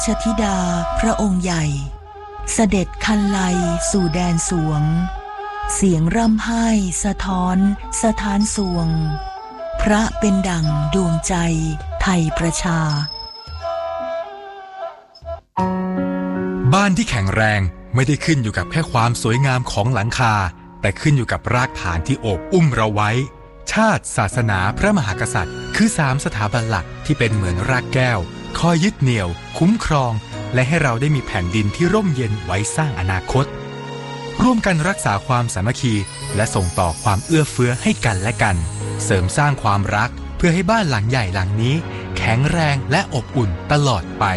ชธิดาพระองค์ใหญ่เสด็จคันไลสู่แดนสวงเสียงร่ำไห้สะท้อนสถานสวงพระเป็นดั่งดวงใจไทยประชาบ้านที่แข็งแรงไม่ได้ขึ้นอยู่กับแค่ความสวยงามของหลังคาแต่ขึ้นอยู่กับรากฐานที่โอบอุ้มเราไว้ชาติศาสนาพระมหากษัตริย์คือ3สถาบันหลักที่เป็นเหมือนรากแก้วคอยยึดเหนี่ยวคุ้มครองและให้เราได้มีแผ่นดินที่ร่มเย็นไว้สร้างอนาคตร่วมกันรักษาความสามัคคีและส่งต่อความเอื้อเฟื้อให้กันและกันเสริมสร้างความรักเพื่อให้บ้านหลังใหญ่หลังนี้แข็งแรงและอบอุ่นตลอดไป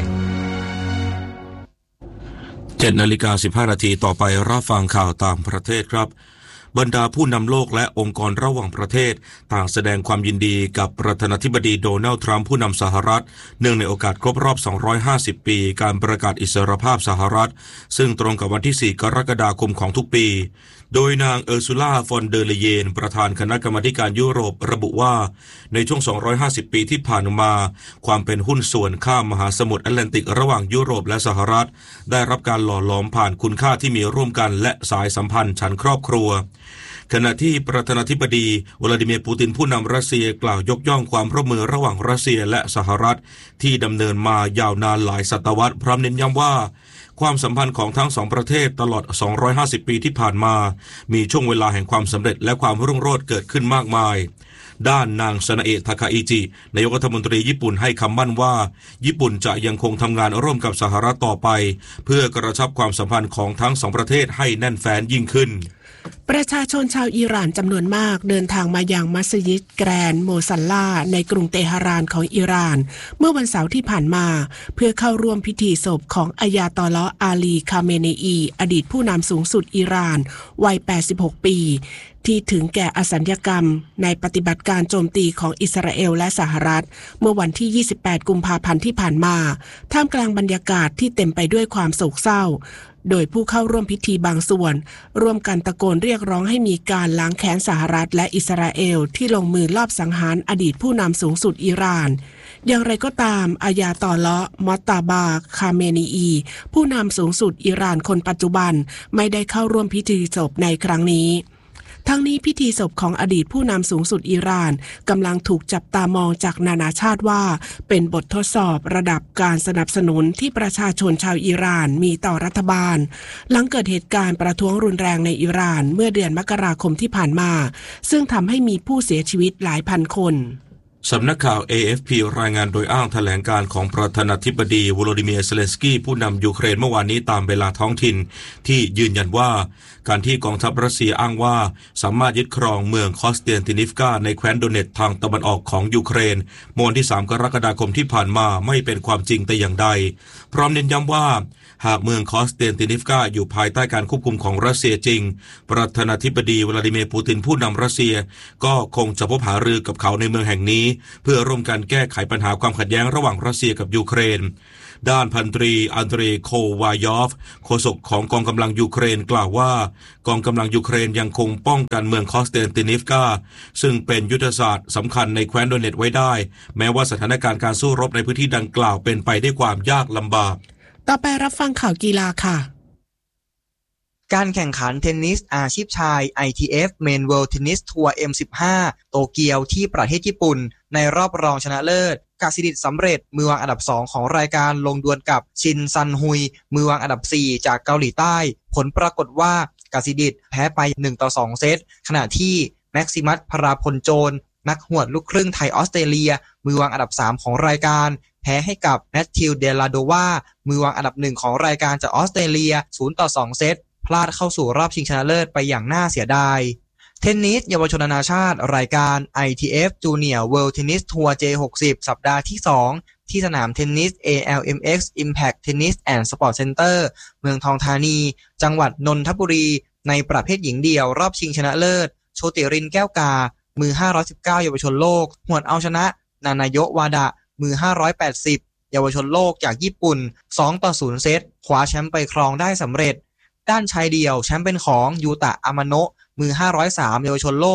7:15 นาทีต่อไปรับฟังข่าวต่างประเทศครับบรรดาผู้นำโลกและองค์กรระหว่างประเทศต่างแสดงความยินดีกับประธานาธิบดีโดนัลด์ทรัมป์ผู้นำสหรัฐเนื่องในโอกาสครบรอบ250ปีการประกาศอิสรภาพสหรัฐซึ่งตรงกับวันที่4กรกฎาคมของทุกปีโดยนางเออร์ซูล่าฟอนเดอร์เลเยนประธานคณะกรรมาการยุโรประบุว่าในช่วง250ปีที่ผ่านมาความเป็นหุ้นส่วนข้ามมหาสมุทรแอตแลนติกระหว่างยุโรปและสหรัฐได้รับการหล่อหลอมผ่านคุณค่าที่มีร่วมกันและสายสัมพันธ์ชั้นครอบครัวขณะที่ประธานาธิบดีวลาดิเมียร์ปูตินผู้นำรัสเซียกล่าวยกย่องความร่วมมือระหว่างรัสเซียและสหรัฐที่ดำเนินมายาวนานหลายศตวรรษพร้อมเน้นย้ำว่าความสัมพันธ์ของทั้งสองประเทศตลอด250ปีที่ผ่านมามีช่วงเวลาแห่งความสำเร็จและความรุ่งโรจน์เกิดขึ้นมากมายด้านนางซานาเอะทาคาอิจินายกรัฐมนตรีญี่ปุ่นให้คำมั่นว่าญี่ปุ่นจะยังคงทำงานร่วมกับสหรัฐต่อไปเพื่อกระชับความสัมพันธ์ของทั้งสองประเทศให้แน่นแฟ้นยิ่งขึ้นประชาชนชาวอิหร่านจำนวนมากเดินทางมายังมัสยิดแกรนด์โมซัลลาในกรุงเตหะรานของอิหร่านเมื่อวันเสาร์ที่ผ่านมาเพื่อเข้าร่วมพิธีศพของอายาตอลออาลีคาเมเนอีอดีตผู้นำสูงสุดอิหร่านวัย86ปีที่ถึงแก่อสัญญกรรมในปฏิบัติการโจมตีของอิสราเอลและสหรัฐเมื่อวันที่28กุมภาพันธ์ที่ผ่านมาท่ามกลางบรรยากาศที่เต็มไปด้วยความโศกเศร้าโดยผู้เข้าร่วมพิธีบางส่วนร่วมกันตะโกนเรียกร้องให้มีการล้างแค้นสหรัฐและอิสราเอลที่ลงมือลอบสังหารอดีตผู้นำสูงสุดอิหร่านอย่างไรก็ตามอายาตอลอมอตตาบาคาเมนีอีผู้นำสูงสุดอิหร่านคนปัจจุบันไม่ได้เข้าร่วมพิธีศพในครั้งนี้ทั้งนี้พิธีศพของอดีตผู้นำสูงสุดอิหร่านกำลังถูกจับตามองจากนานาชาติว่าเป็นบททดสอบระดับการสนับสนุนที่ประชาชนชาวอิหร่านมีต่อรัฐบาลหลังเกิดเหตุการณ์ประท้วงรุนแรงในอิหร่านเมื่อเดือนมกราคมที่ผ่านมาซึ่งทำให้มีผู้เสียชีวิตหลายพันคนสำนักข่าว AFP รายงานโดยอ้างแถลงการของประธานาธิบดีโวโลดิเมียร์ เซเลนสกี้ผู้นำยูเครนเมื่อวานนี้ตามเวลาท้องถิ่นที่ยืนยันว่าการที่กองทัพรัสเซียอ้างว่าสามารถยึดครองเมืองคอสเตียนตินิฟกาในแคว้นโดเนตทางตะวันออกของยูเครนเมื่อวันที่3กรกฎาคมที่ผ่านมาไม่เป็นความจริงแต่อย่างใดพร้อมเน้นย้ำว่าหากเมืองคอสเตียนตินิฟกาอยู่ภายใต้การควบคุมของรัสเซียจริงประธานาธิบดีวลาดิเมียร์ปูตินผู้นำรัสเซียก็คงจะพบหารือกับเขาในเมืองแห่งนี้เพื่อร่วมกันแก้ไขปัญหาความขัดแย้งระหว่างรัสเซียกับยูเครนด้านพันตรีอันเดรโควายอฟโฆษกของกองกำลังยูเครนกล่าวว่ากองกำลังยูเครนยังคงป้องกันเมืองคอสเตนตินิฟกาซึ่งเป็นยุทธศาสตร์สำคัญในแคว้นโดเนตไว้ได้แม้ว่าสถานการณ์การสู้รบในพื้นที่ดังกล่าวเป็นไปด้วยความยากลำบากต่อไปรับฟังข่าวกีฬาค่ะการแข่งขันเทนนิสอาชีพชาย ITF Men World Tennis Tour M15 โตเกียวที่ประเทศญี่ปุ่นในรอบรองชนะเลิศกสิดิษฐ์สำเร็จมือวางอันดับ2ของรายการลงดวลกับชินซันฮุยมือวางอันดับ4จากเกาหลีใต้ผลปรากฏว่ากสิดิษฐ์แพ้ไป1-2เซตขณะที่แม็กซิมัสพราพลโจรนักหวดลูกครึ่งไทยออสเตรเลียมือวางอันดับ3ของรายการแพ้ให้กับแมทธิวเดลาโดวามือวางอันดับ1ของรายการจากออสเตรเลีย0-2เซตพลาดเข้าสู่รอบชิงชนะเลิศไปอย่างน่าเสียดายเทนนิสเยาวชนนานาชาติรายการ ITF Junior World Tennis Tour J60 สัปดาห์ที่2ที่สนามเทนนิส ALMX Impact Tennis and Sport Center เมืองทองธานีจังหวัดนนทบุรีในประเภทหญิงเดี่ยวรอบชิงชนะเลิศโชติรินแก้วกามือ519เยาวชนโลกหวดเอาชนะนานาโยะวาดะมือ580เยาวชนโลกจากญี่ปุ่น2-0เซตคว้าแชมป์ไปครองได้สำเร็จด้านชายเดี่ยวแชมป์เป็นของยูตะอามาโนะมือ503เยาวชนโลก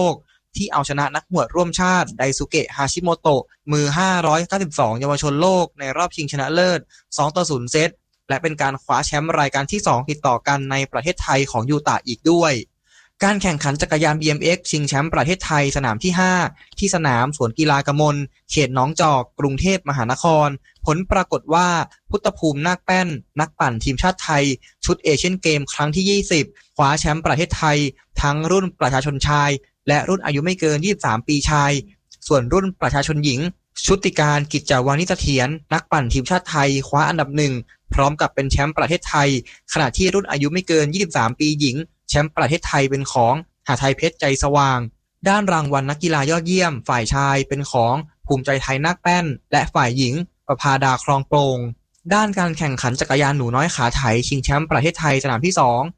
ที่เอาชนะนักหวดร่วมชาติไดซุเกะฮาชิโมโตะมือ592เยาวชนโลกในรอบชิงชนะเลิศ2-0 เซตและเป็นการคว้าแชมป์รายการที่2ติดต่อกันในประเทศไทยของยูตะอีกด้วยการแข่งขันจักรยาน BMX ชิงแชมป์ประเทศไทยสนามที่5ที่สนามสวนกีฬากมลเขตหนองจอกกรุงเทพมหานครผลปรากฏว่าพุทธภูมินาคแป้นนักปั่นทีมชาติไทยชุดเอเชียนเกมครั้งที่20คว้าแชมป์ประเทศไทยทั้งรุ่นประชาชนชายและรุ่นอายุไม่เกิน23ปีชายส่วนรุ่นประชาชนหญิงชุติการกิจจาวานิเสถียรนักปั่นทีมชาติไทยคว้าอันดับ1พร้อมกับเป็นแชมป์ประเทศไทยขณะที่รุ่นอายุไม่เกิน23ปีหญิงแชมป์ประเทศไทยเป็นของหาไทยเพชรใจสว่างด้านรางวัลนักกีฬายอดเยี่ยมฝ่ายชายเป็นของภูมิใจไทยนาคแป้นและฝ่ายหญิงประภาดาคลองโปร่งด้านการแข่งขันจักรยานหนูน้อยขาไถชิงแชมป์ประเทศไทยสนามที่2